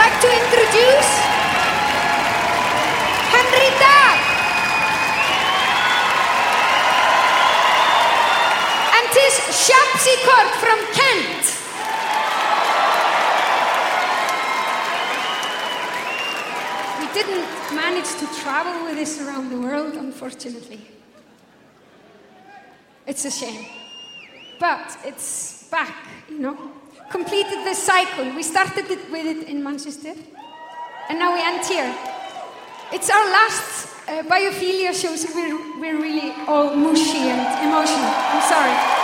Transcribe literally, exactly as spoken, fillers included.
like to introduce Henry Daag and his Sharpsichord from Kent. We didn't manage to travel with this around the world, unfortunately. It's a shame. But it's back, you know. Completed the cycle. We started it with it in Manchester, and now we end here. It's our last uh, biophilia show, so we're, we're really all mushy and emotional. I'm sorry.